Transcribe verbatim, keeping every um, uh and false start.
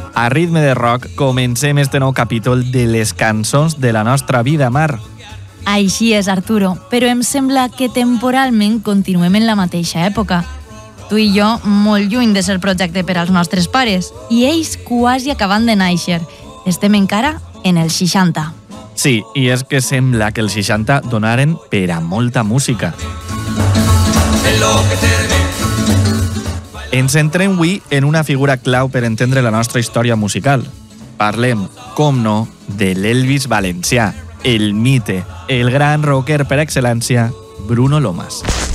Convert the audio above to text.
A ritme de rock comencem este nou capítol de les cançons de la nostra vida, Mar. Així és, Arturo, però em sembla que temporalment continuem en la mateixa època. Tu i jo molt lluny de ser projecte per als nostres pares i ells quasi acabant de néixer. Estem encara en els seixanta. Sí, i és que sembla que els seixanta donaren per a molta música. Ens centrem avui en una figura clau per entendre la nostra història musical. Parlem, com no, de l'Elvis valencià, el mite, el gran rocker per excel·lència, Bruno Lomas.